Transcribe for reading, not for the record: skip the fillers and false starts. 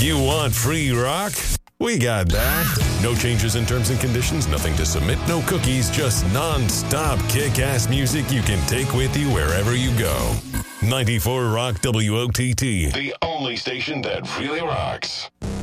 You want free rock? We got that. No changes in terms and conditions, nothing to submit, no cookies, just non-stop kick-ass music you can take with you wherever you go. 94 Rock WOTT, the only station that really rocks.